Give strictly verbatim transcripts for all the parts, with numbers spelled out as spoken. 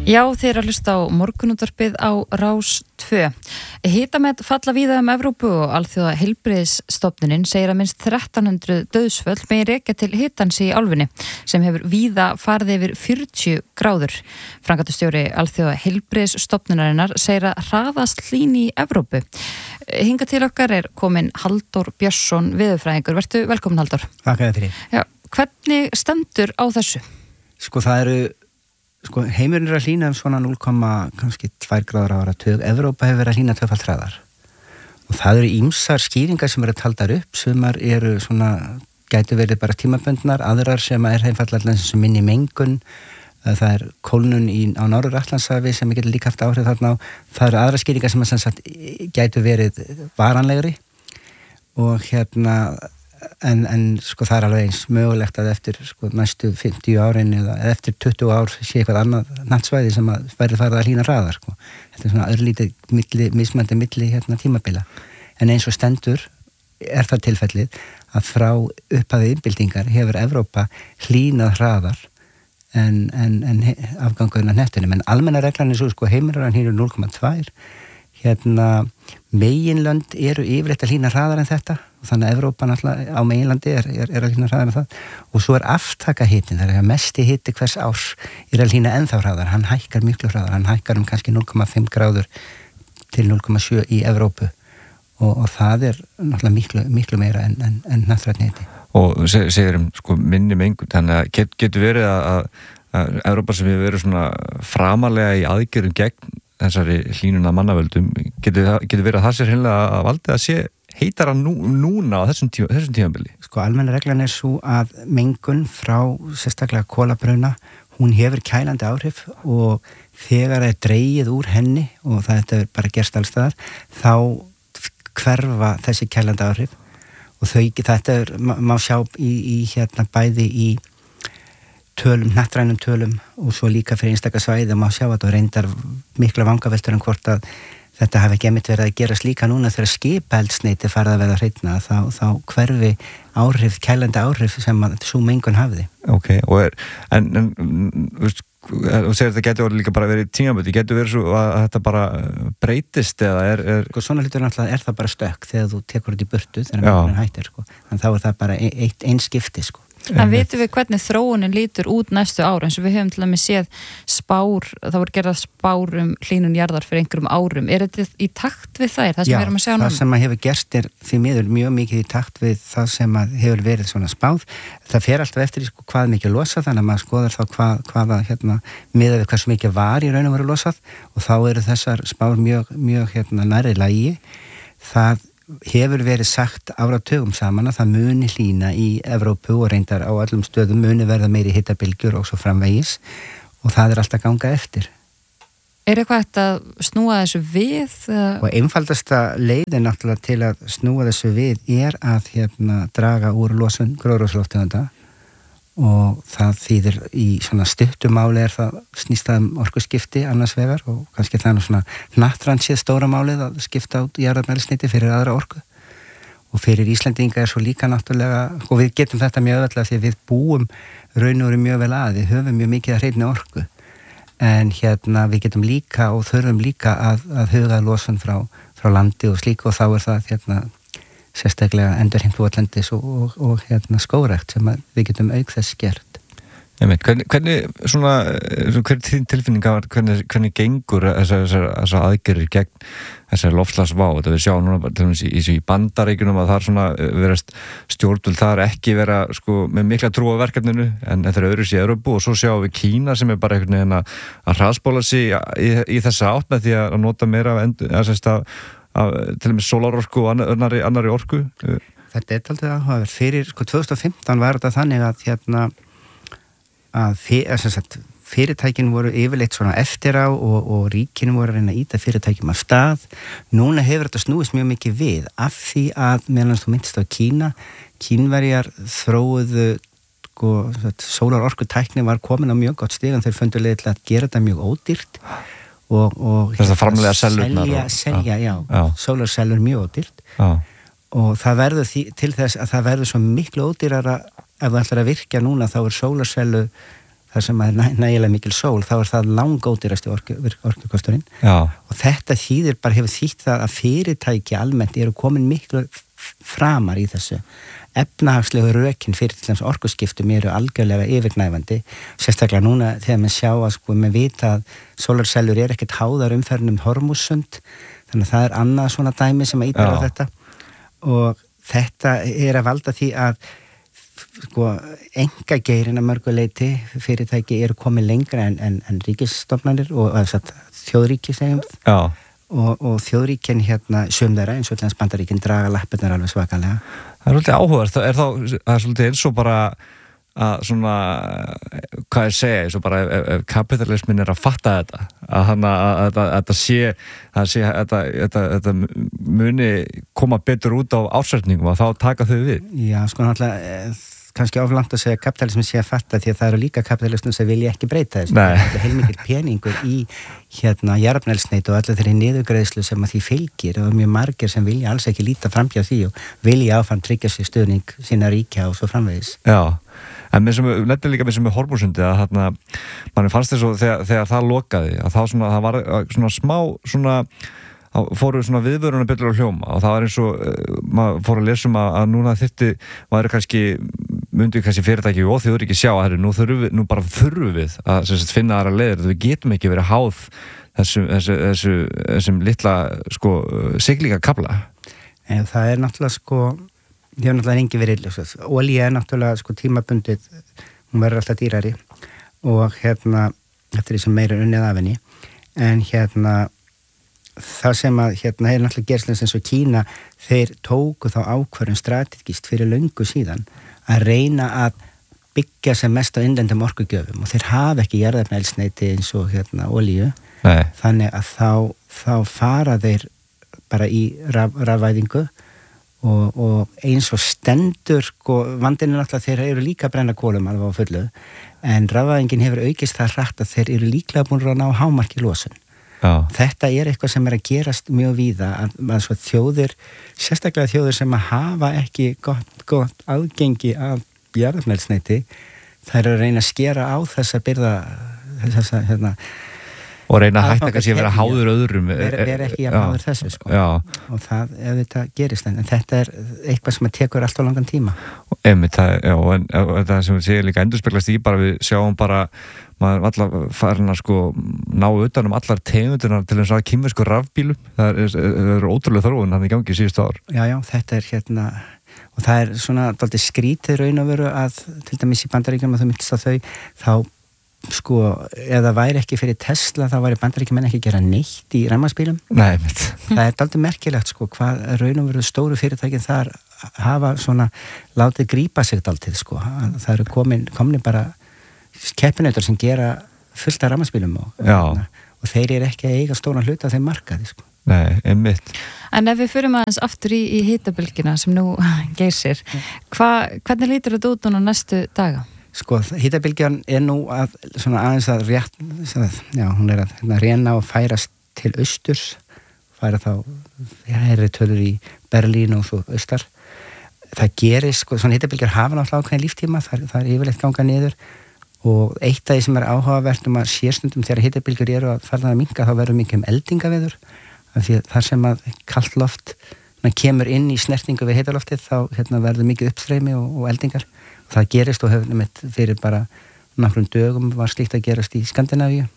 Já, þeir að hlusta á morgunútvarpið á Rás tvö. Hitamet falla víða um Evrópu og alþjóða heilbrigðisstofnunin segir að minnst þrettán hundruð dauðsföll megi rekja til hitans í álfunni sem hefur víða farið yfir fjörutíu gráður. Framkvæmdastjóri alþjóða heilbrigðisstofnunarinnar segir að hraðast hlýni í Evrópu. Hingað til okkar er komin Halldór Björnsson veðurfræðingur. Vertu velkomin, Halldór. Takk fyrir. Já, hvernig stendur á þessu? Sko það eru Sko, heimurinn er að hlýna um svona núll komma tvö gráður á áratug. Evrópa hefur verið að hlýna tvöfalt hraðar. Og það eru ýmsar skýringar sem eru taldar upp. Sumar eru svona, gætu verið bara tímabundnar, aðrar sem er einfallega sem minni mengun. Það er kólnun í, á Norður-Atlantshafi sem getur líka haft áhrif þarna á. Það eru aðrar skýringar sem, sem sagt, gætu verið varanlegri. Og hérna... En, en sko það er alveg eins mögulegt að eftir sko, næstu fimmtíu árin eða eftir tuttugu ár sé eitthvað annað nattsvæði sem að verður farið að hlýna hraðar sko. Þetta er svona örlítið milli, mismandi milli hérna, tímabila. En eins og stendur er það tilfellið að frá upphafi innbyltingar hefur Evrópa hlýnað hraðar en, en, en afgangurinn af hnettunum. En almenna reglan er svo sko heimurinn hér er núll komma tvö. Hérna meginlönd eru yfirleitt að hlýna hraðar en þetta og þannig að Evrópa náttúrulega á meginlandi er, er, er að hlýna hraðar en það og svo er aftaka hitin, það er að mesti hiti hvers árs er að hlýna ennþá hraðar, hann hækkar miklu hraðar, hann hækkar um kannski núll komma fimm gráður til núll komma sjö í Evrópu og, og það er náttúrulega miklu, miklu meira en, en, en hnattrænni hiti. Og seg, segir um sko, minni mengun, þannig að get, getur verið að, að Evrópa sem hefur verið svona framalega í aðgerðum gegn þessari hlýnuna mannavöldum, getur, getur verið að það sé hreinlega að valdi að sé heitara nú, núna á þessum, tíma, þessum tímabili? Sko almenna reglan er svo að mengun frá sérstaklega kolabruna, hún hefur kælandi áhrif og þegar það er dregið úr henni og það er bara gerst allstaðar, þá hverfa þessi kælandi áhrif og þau, þetta er, má sjá í, í hérna bæði í tölum, hnattrænum tölum og svo líka fyrir einstaka svæði má sjá að það reyndar mikla vangaveltur en hvort að þetta hafi ekki einmitt verið að gerast líka núna þegar skipaeldsneyti farið að verða hreitna þá, þá hverfi áhrif, kælandi áhrif sem að svo mengun hafiði. Ok, og er, en, en veist, og segir þetta getur líka bara verið tímaböndi, getur verið svo að þetta bara breytist eða er... er... Sko svona hlutur náttúrulega er það bara stökk þegar þú tekur þetta í burtu þegar mengunin hættir sko, en þá er það bara eitt einskipti sko. En vitum við hvernig þróunin lítur út næstu ára eins og við höfum til að með séð spár, það voru gerað spár um hlýnun jarðar fyrir einhverjum árum. Er þetta í takt við þær? Það sem Já, við erum að sjá það sem að hefur gerst er því miður mjög mikið í takt við það sem að hefur verið svona spáð. Það fer alltaf eftir sko, hvað mikið losað, þannig að maður skoðar þá hvað, hvaða hérna, miðað við hversu mikið var í raun og veru losað og þá eru þessar spár mjög, mjög hérna, nærri lagi. Það hefur verið sagt áratugum saman að það muni hlýna í Evrópu og reyndar á allum stöðum muni verða meiri hitabylgjur og svo framvegis og það er alltaf ganga eftir. Er eitthvað hægt að snúa þessu við? Og einfaldasta leiðin náttúrulega til að snúa þessu við er að hérna, draga úr losun gróðurhúsalofttegunda og það þýðir í svona stuttumáli er það snýstað orkuskipti annars vegar og kannski það er svona hnattrænsið stóra málið að skipta út jarðefnaeldsneyti fyrir aðra orku og fyrir Íslendinga er svo líka náttúrulega og við getum þetta mjög öðvöldlega því að við búum raun og veru mjög vel að við höfum mjög mikið að hreinni orku en hérna við getum líka og þurfum líka að, að huga losun frá, frá landi og slíku og þá er það hérna sérstaklega endurheimt votlendis og, og, og hérna, skógrækt sem við getum auk þess gert. Hvernig, hvernig svona, hvernig þín tilfinninga var, hvernig, hvernig gengur þessar, þessar, þessar aðgerðir gegn þessar loftslagsvá? Þetta við sjá núna til dæmis í, í Bandaríkjunum að það er svona verið stjórnvöld þar ekki vera sko, með mikla trú á verkefninu en þetta er öðru sér Evrópu og svo sjáum við Kína sem er bara einhvern veginn að, að hraðspóla sig í, í þessa átt með því að nota meira af endur, að sérst að Af, til og með sólarorku og annari, annari orku. Þetta er aldrei áhugaverð. Fyrir sko tvö þúsund og fimmtán var þetta þannig að, hérna, að fyr, sagt, fyrirtækin voru yfirleitt svona eftir á og, og ríkinu voru að reyna að íta fyrirtækjum af stað. Núna hefur þetta snúist mjög mikið við af því að meðan þú myndist á Kína, Kínverjar þróuðu sko, sólarorkutækni var komin á mjög gott stig en þeir fundu leið til að gera þetta mjög ódýrt og, og þess að framlega sellurnar selja, og, selja, já, já. sólarsellur mjög ódýrt já. Og það verður því, til þess að það verður svo miklu ódýrara ef það ætlar að virkja núna þá er sólarsellu þar sem er næ, nægilega mikil sól, þá er það langódýrasti orku, orkukosturinn. Já. Og þetta þýðir bara hefur þýtt það að fyrirtæki almennt eru komin miklu framar í þessu. Efnahagslegu rökin fyrir til þess orkuskiptum eru algjörlega yfirgnæfandi, sérstaklega núna þegar maður sjá að sko með vita að sólarsellur er ekkert háðar umferðin um Hormússund, þannig að það er annað svona dæmi sem að íbyrja á þetta og þetta er að valda því að sko engageirinn að mörguleiti fyrirtæki eru komið lengra en, en, en ríkisstofnanir og þjóðríki segjum Já. Og, og þjóðríkin hérna sum þeirra eins og til þess Bandaríkin draga lappirnar alveg svakalega. Það er svolítið áhugavert, það er þá það er svolítið eins og bara að svona, hvað ég segja, eins og bara ef, ef kapitalismin er að fatta þetta, að hann að þetta sé, að sé þetta, þetta, þetta muni koma betur út á ársverðningum og þá taka þau við. Já, sko náttúrulega kannski oflangt að segja kapitalismin sé að fatta því að það eru líka kapitalismin sem vilja ekki breyta þessu. Nei. Það er heilmikið peningur í hérna jarðefnaeldsneyti og allir þeirri niðurgreiðslu sem að því fylgir og mjög margir sem vilja alls ekki líta framhjá því og vilja áfram tryggja sér stuðning sína ríkja og svo framvegis. Já, en mér sem, nefnilega líka mér sem er Hormúsundi að hérna, mann fannst þess að þegar, þegar það lokaði að þá svona, það var svona smá svona fóru svona viðvöruna betur á hljóma og það var eins og uh, maður fór að lesa um að, að núna þyrfti maður kannski myndi kannski fyrirtæki og þjóðríki sjá að nú, þurfi, nú bara þurfum við að sagt, finna aðra leiðir, við getum ekki verið háð þessum, þessu, þessu, þessum litla sko siglingakafla. En það er náttúrulega sko það er náttúrulega engi verið olía er náttúrulega sko tímabundið hún verður alltaf dýrari og hérna eftir því sem meira unnið af henni en hérna það sem að hérna er náttúrulega gerst eins og Kína, þeir tóku þá ákvörðun strategist fyrir löngu síðan að reyna að byggja sem mest á innlendum orkugjöfum og þeir hafa ekki jarðefnaeldsneyti eins og hérna olíu. Nei. Þannig að þá, þá fara þeir bara í raf, rafvæðingu og, og eins og stendur og vandinn er náttúrulega þeir eru líka að brenna kolum alveg á fullu en rafvæðingin hefur aukist það hratt að þeir eru líklega búin að ná hámarki losun. Já. Þetta er eitthvað sem er að gerast mjög víða að, að svo þjóðir, sérstaklega þjóðir sem að hafa ekki gott, gott aðgengi af jarðefnaeldsneyti, þær eru að reyna að skera á þessa byrða þessa, hérna og reyna að hætta kannski að vera háður öðrum vera, vera ekki að háður þessu sko. Og það, ef þetta gerist en þetta er eitthvað sem að tekur alltaf langan tíma og einmitt, það, já, en það sem við séum líka endurspeglast í bara við sjáum bara maður allar farin að sko ná utan um allar tegundunar til þess að kínversku rafbílum, það er, er, er ótrúlega þróun hann í gangi síðustu ár. Já, já, þetta er hérna og það er svona dálítið skrítið raun og veru að til dæmis í Bandaríkjunum að þú myndist á þau, þá sko, ef það væri ekki fyrir Tesla þá væri Bandaríkjumenn ekki að gera neitt í rafmagnsbílum. Nei, mitt. Það er dálítið merkilegt sko, hvað raun og veru stóru fyrirtækin þar hafa svona látið grípa sig dálítið sko, það eru komin, komin bara keppinautar sem gera fullt af rafmagnsbílum og, og þeir eru ekki að eiga stóran hluta af þeim markaði sko. Nei, einmitt. En ef við förum aðeins aftur í, í hitabylgjuna sem nú geysir, hva, hvernig lítur þetta út núna næstu daga? Sko, hitabylgjan er nú að svona aðeins að rétt, já, hún er að hérna, reyna og færast til austurs, færa þá herri tölur í Berlín og svo austar. Það gerir, sko, svona hitabylgjar hafa náttúrulega ákveðin líftíma, það, það er yfirleitt ganga niður og eitt af því sem er áhugavert um að sérstundum þegar hitabylgjur eru að fara að minnka þá verður mikið um eldingaveður, af því að þar sem að kalt loft kemur inn í snertingu við hitaloftið þá hérna, verður mikið uppstreymi og, og eldingar. Það gerist og hefur nefnt fyrir bara nokkrum dögum var slíkt að gerast í Skandinavíu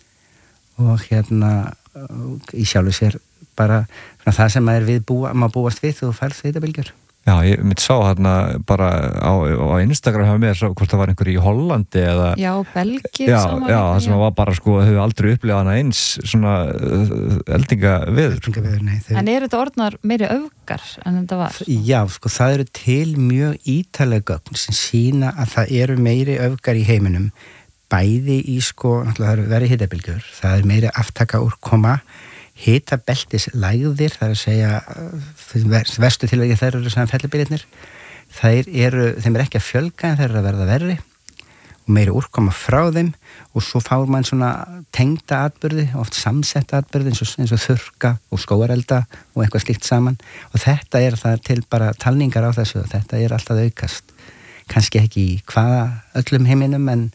og hérna í sjálfu sér bara það sem maður við búa, maður búast við og færð hitabylgjur. Já, ég mitt sá hérna bara á, á Instagram hafa mér svo hvort það var einhver í Hollandi eða Já, Belgíu Já, já, það sem var bara sko hefur aldrei upplifað hana eins svona eldingaveður. Eldingaveður, nei. Þeir... En eru þetta orðnar meiri öfgar en þetta var? Já, sko það eru til mjög ítalega gögn sem sýna að það eru meiri öfgar í heiminum bæði í sko, náttúrulega það eru verið hitabylgjur, það er meiri aftaka úrkoma hitabeltis lægðir, það er að segja verstu tilvægi þeir eru sem fellibylirnir, þeir eru þeim er ekki að fjölga en þeir eru að verða verri og meiri úrkoma frá þeim og svo fár mann svona tengda atburði, oft samsetta atburði eins og, eins og þurrka og skógarelda og eitthvað slíkt saman og þetta er það til bara talningar á þessu og þetta er alltaf aukast kannski ekki í hvaða öllum heiminum en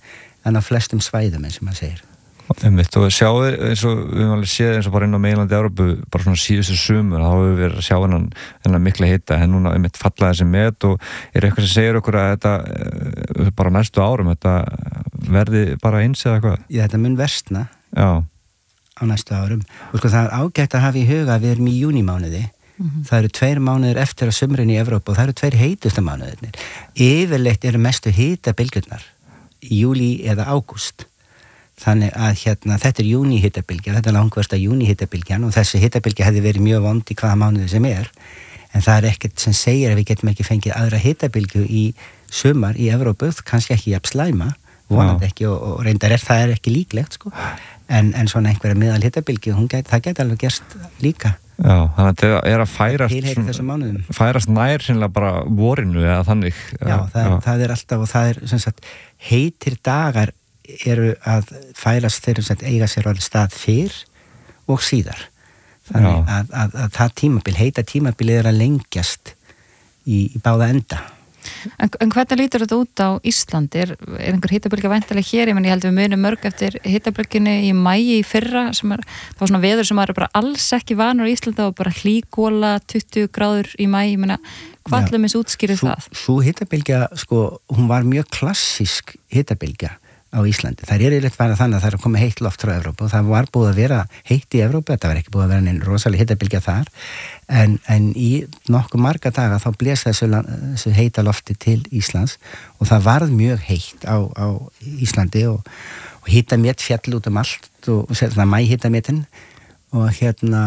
en á flestum svæðum eins og maður segir. Einmitt, og sjáu eins og við höfum alveg séð eins og bara inn á meginlandi Evrópu bara svona síðustu sumur, þá hefur við verið að sjá hennan, hennan mikla hita, en núna einmitt fallaði þessi met og er eitthvað sem segir okkur að þetta bara næstu árum þetta verði bara eins eða eitthvað? Já, þetta mun versna Já. á næstu árum og sko það er ágætt að hafa í huga að við erum í júnímánuði. Mm-hmm. Það eru tveir mánuðir eftir að sumrin í Evrópu og það eru tveir heitustu mánuðirnir. Yfirleitt eru mestu hitabylgjurnar í júlí eða ágúst. Þannig að hérna, þetta er júní hitabylgja, þetta er langversta júní hitabylgjan og þessi hitabylgja hefði verið mjög vond í hvaða mánuði sem er, en það er ekkert sem segir að við getum ekki fengið aðra hitabylgju í sumar í Evrópu, kannski ekki jafn slæma, vonandi ekki og, og reyndar er það er ekki líklegt sko, en, en svona einhverja miðal hitabylgju, get, það geti alveg gerst líka. Já, þannig að þetta er að færast, svona, færast nær sinlega bara vorinu eða þannig. Já, það, já. það er alltaf og það er sem sagt heitir dagar eru að færast þeirra sem eiga sér alveg stað fyrr og síðar. Þannig að, að, að það tímabil, heita tímabilið er að lengjast í, í báða enda. En, en hvernig lítur þetta út á Íslandi? Er, er einhver hitabylgja væntanlega hér? Ég menn ég held við munum mörg eftir hitabylgjunni í maí í fyrra sem er, það var svona veður sem er bara alls ekki vanur í Íslandi og bara hlýgóla tuttugu gráður í maí, ég menna hvað ætlum við útskýrið það? Sú hitabylgja, sko, hún var mjög klassísk hitabylgja á Íslandi. Það er yfirleitt bara þannig að það er að koma heitt loft frá Evrópu og það var búið að vera heitt í Evrópu, þetta var ekki búið að vera einn rosalega hitabylgja þar, en, en í nokkuð marga daga þá blés þessu, þessu heita lofti til Íslands og það varð mjög heitt á, á Íslandi og, og hitamét fjall út um allt og, og það mæ hitamétin og hérna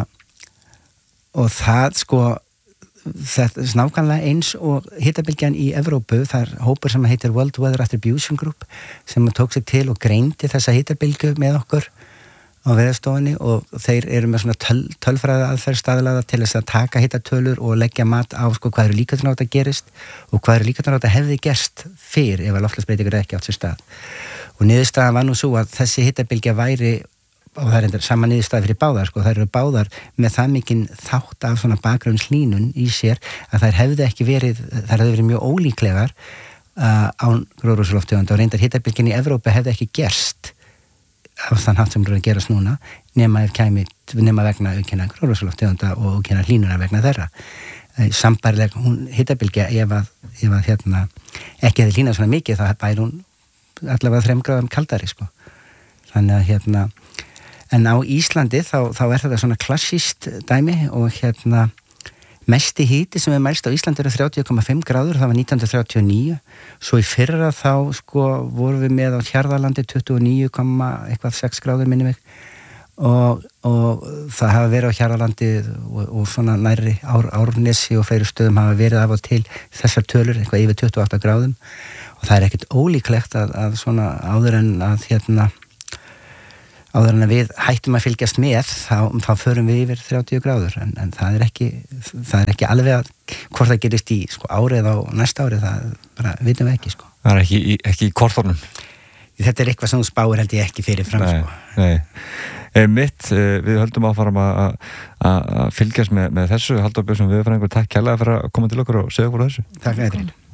og það sko þetta er nákvæmlega eins og hitabylgjan í Evrópu, það er hópur sem heitir World Weather Attribution Group sem tók sig til og greindi þessa hitabylgju með okkur á veðurstofunni og þeir eru með svona töl, tölfræða aðferð staðlaða til þess að taka hitatölur og leggja mat á sko hvað eru líkurnar á þetta gerist og hvað eru líkurnar á þetta hefði gerst fyrr ef að loftslagsbreytingar ekki átt sér stað og niðurstaðan var nú svo að þessi hitabylgja væri og það er endur sama niðurstaði fyrir báðar sko, þær eru báðar með það mikinn þátt af svona bakgrunnshlínun í sér að þær hefði ekki verið, þær hefði verið mjög ólíklegar uh, án gróðurhúsalofttegunda og reyndar hitabylgjan í Evrópu hefði ekki gerst af þann hátt sem eru að gerast núna nema ef kæmi, nema vegna aukinna gróðurhúsalofttegunda og aukinna hlínunar vegna þeirra. Uh, sambærileg hún hitabylgja ef að, ef að hérna ekki hefði hlínað svona mikið þá bæri hún allavega þrem gráðum kaldari sko. Þannig að hérna en á Íslandi þá, þá er þetta svona klassíst dæmi og hérna mesti hiti sem er mælst á Íslandi eru þrjátíu komma fimm gráður, það var nítján hundruð þrjátíu og níu svo í fyrra þá sko vorum við með á Hjarðarlandi tuttugu og níu komma sex gráður minni mig og, og það hafa verið á Hjarðarlandi og, og svona nærri ár, Árnesi og fleiri stöðum hafa verið af og til þessar tölur, eitthvað yfir tuttugu og átta gráðum og það er ekkert ólíklegt að, að svona áður en að hérna áður en að við hættum að fylgjast með þá, þá förum við yfir þrjátíu gráður en, en það er ekki það er ekki alveg að hvort það gerist í sko, árið á næsta árið það bara vitum við ekki sko. Það er ekki, ekki í kortornum? Þetta er eitthvað sem þú spáir held ég ekki fyrir fram Nei, sko. nei. Mitt, við höldum að fara að fylgjast með, með þessu Halldór Björnsson, viðurfræðingur, takk kærlega fyrir að koma til okkur og segja okkur þessu. Takk fyrir.